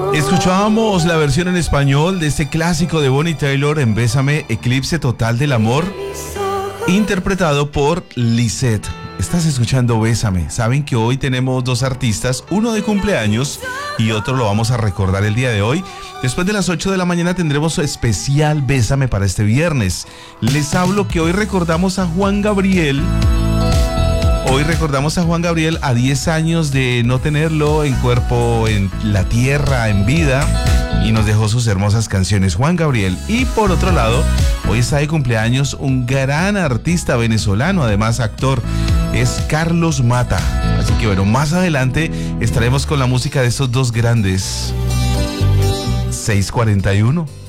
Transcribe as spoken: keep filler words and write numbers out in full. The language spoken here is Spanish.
Escuchábamos la versión en español de este clásico de Bonnie Tyler en Bésame, Eclipse Total del Amor, interpretado por Lisette. Estás escuchando Bésame. Saben que hoy tenemos dos artistas, uno de cumpleaños y otro lo vamos a recordar el día de hoy. Después de las ocho de la mañana tendremos especial Bésame para este viernes. Les hablo que hoy recordamos a Juan Gabriel. Hoy recordamos a Juan Gabriel a diez años de no tenerlo en cuerpo, en la tierra, en vida, y nos dejó sus hermosas canciones, Juan Gabriel. Y por otro lado, hoy está de cumpleaños un gran artista venezolano, además actor, es Carlos Mata. Así que bueno, más adelante estaremos con la música de estos dos grandes. seis cuarenta y uno.